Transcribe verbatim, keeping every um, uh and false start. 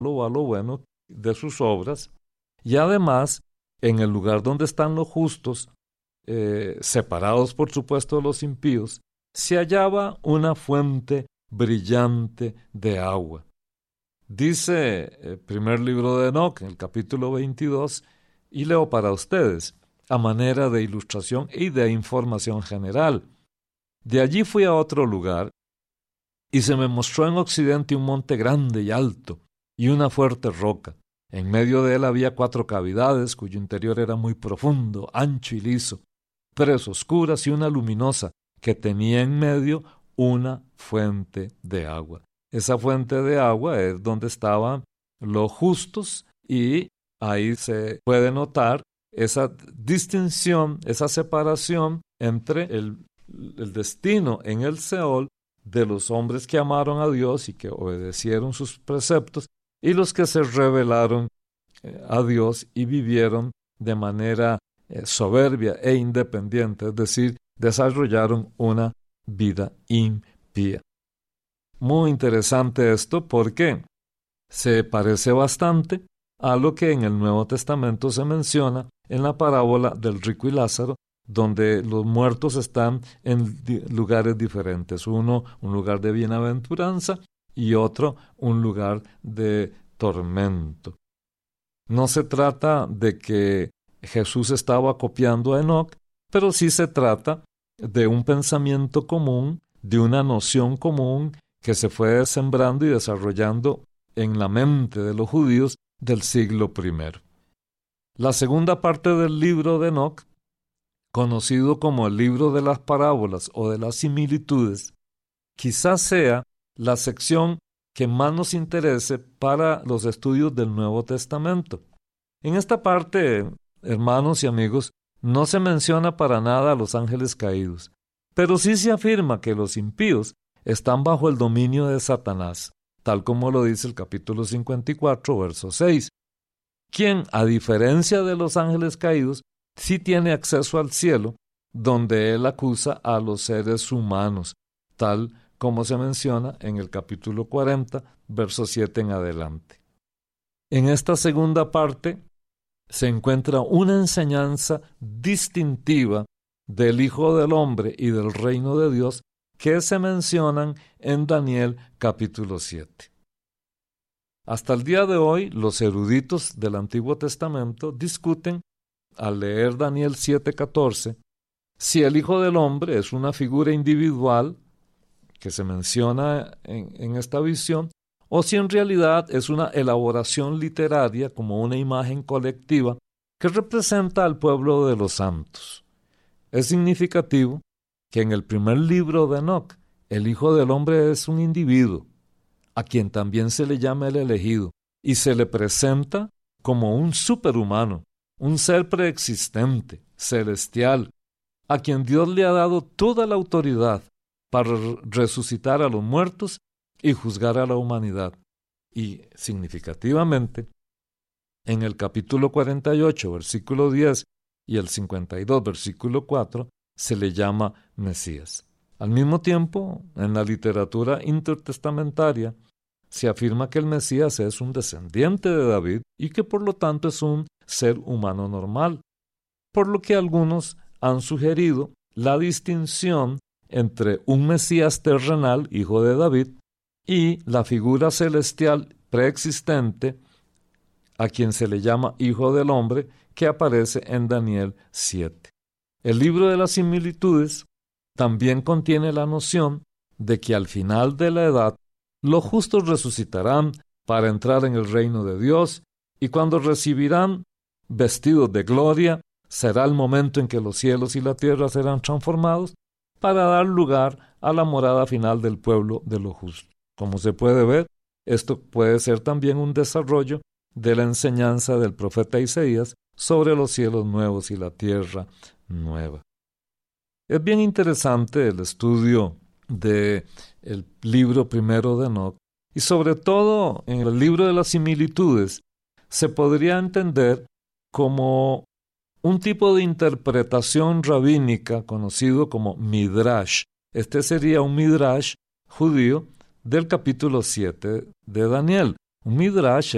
a lo bueno de sus obras, y además, en el lugar donde están los justos, eh, separados por supuesto de los impíos, se hallaba una fuente brillante de agua. Dice el primer libro de Enoc, en el capítulo veintidós, y leo para ustedes, a manera de ilustración y de información general. De allí fui a otro lugar, y se me mostró en occidente un monte grande y alto, y una fuerte roca. En medio de él había cuatro cavidades, cuyo interior era muy profundo, ancho y liso, tres oscuras y una luminosa, que tenía en medio una fuente de agua. Esa fuente de agua es donde estaban los justos, y ahí se puede notar esa distinción, esa separación entre el, el destino en el Seol de los hombres que amaron a Dios y que obedecieron sus preceptos, y los que se rebelaron eh, a Dios y vivieron de manera eh, soberbia e independiente, es decir, desarrollaron una vida impía. Muy interesante esto porque se parece bastante a lo que en el Nuevo Testamento se menciona en la parábola del rico y Lázaro, donde los muertos están en di- lugares diferentes. Uno, un lugar de bienaventuranza, y otro, un lugar de tormento. No se trata de que Jesús estaba copiando a Enoc, pero sí se trata de un pensamiento común, de una noción común que se fue sembrando y desarrollando en la mente de los judíos del siglo primero. La segunda parte del libro de Enoc, conocido como el libro de las parábolas o de las similitudes, quizás sea la sección que más nos interese para los estudios del Nuevo Testamento. En esta parte, hermanos y amigos, no se menciona para nada a los ángeles caídos, pero sí se afirma que los impíos están bajo el dominio de Satanás, tal como lo dice el capítulo cincuenta y cuatro, verso seis, quien, a diferencia de los ángeles caídos, sí tiene acceso al cielo, donde él acusa a los seres humanos, tal como se menciona en el capítulo cuarenta, verso siete en adelante. En esta segunda parte se encuentra una enseñanza distintiva del Hijo del Hombre y del reino de Dios que se mencionan en Daniel capítulo siete. Hasta el día de hoy, los eruditos del Antiguo Testamento discuten, al leer Daniel siete catorce, si el Hijo del Hombre es una figura individual que se menciona en, en esta visión, o si en realidad es una elaboración literaria como una imagen colectiva que representa al pueblo de los santos. Es significativo que en el primer libro de Enoc, el Hijo del Hombre es un individuo, a quien también se le llama el elegido, y se le presenta como un superhumano, un ser preexistente, celestial, a quien Dios le ha dado toda la autoridad para resucitar a los muertos y juzgar a la humanidad. Y significativamente, en el capítulo cuarenta y ocho, versículo diez, y el cincuenta y dos, versículo cuatro, se le llama Mesías. Al mismo tiempo, en la literatura intertestamentaria, se afirma que el Mesías es un descendiente de David y que por lo tanto es un ser humano normal, por lo que algunos han sugerido la distinción entre un Mesías terrenal, hijo de David, y la figura celestial preexistente, a quien se le llama Hijo del Hombre, que aparece en Daniel siete. El libro de las similitudes también contiene la noción de que al final de la edad los justos resucitarán para entrar en el reino de Dios, y cuando recibirán vestidos de gloria, será el momento en que los cielos y la tierra serán transformados para dar lugar a la morada final del pueblo de los justos. Como se puede ver, esto puede ser también un desarrollo de la enseñanza del profeta Isaías sobre los cielos nuevos y la tierra nueva. Es bien interesante el estudio del libro primero de Enoc, y sobre todo en el libro de las similitudes se podría entender como un tipo de interpretación rabínica conocido como Midrash. Este sería un Midrash judío del capítulo siete de Daniel. Un Midrash